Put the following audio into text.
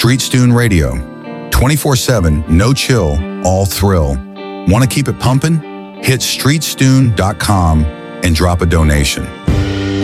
Street Stune Radio. 24/7, no chill, all thrill. Want to keep it pumping? Hit streetstune.com and drop a donation.